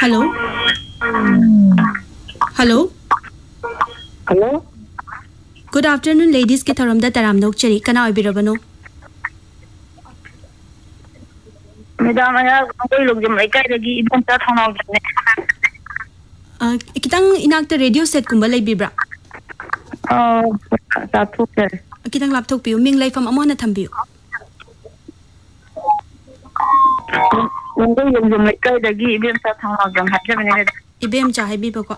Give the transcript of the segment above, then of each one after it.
Hello? Hello? Hello? Good afternoon, ladies. Ki tharamda taram nok chari. Kana oibirabano? Madam, I will look at my category. You don't have Kitang inakta radio set kumba lay bibra. Oh, that's okay. Kitang laptop piu. Ming lay from amona thambiu. When they look at my category, you don't have Ibem chahay bibako.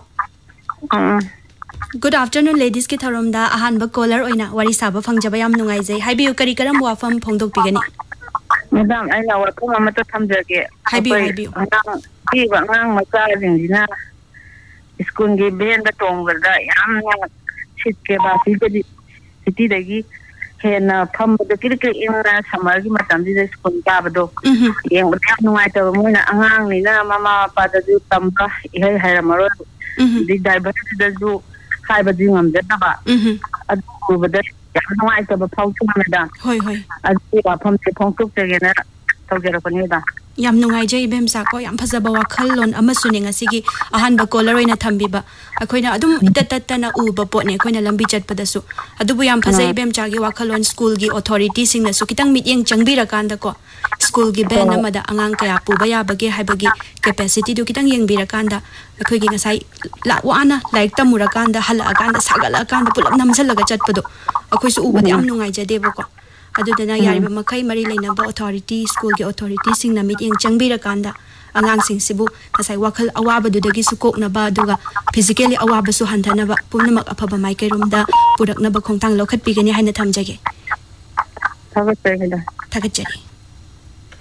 Good afternoon, ladies. Ki tharamda ahanba caller oina wari saba phangjabayam nungai jay. Haibiu kari karam wafam phongdok pigani. Madam, I know what I'm at the Tamjaki. Haibiu. Even my cousin, school gave Ben the tongue with the shit about city the and pump the critical in summer, Madam, this school Gabado. Young would have no matter when Mama, Father, do Tampa, Haramaro, the diversity does do Hibadum, the Naba. Over the no I have a pouch, Madam. Hoi hoi. I see a pump the pump again. Yam nungai jay ibem sako yam phazaba wakhalon amasuning asigi ahanba caller oina thambiba akoina adum itatata na uba potne akoina lambi chatpadasu adubu yam phazai ibem chagi wakhalon school gi authority sing na su kitang meeting changbira kanda ko school gi ben amada angang kaya puba ya bage haibagi capacity du kitang yengbira kanda akoi gi ngasai la wana like tamura kanda hala kanda sagala kanda pulap namsalaga chatpado akoi su uba yam nungai jadeba ko adudana yariba makai mari leinaba authority school gi authority sing na meeting changbira kanda angang sing sibu kasai wakhal awaba dudagi su koknaba aduga physically awaba su hantanaba pumnamak aphaba mai kairumda puraknaba khongtang lokhat pigani haina thamjage Thagat thagachari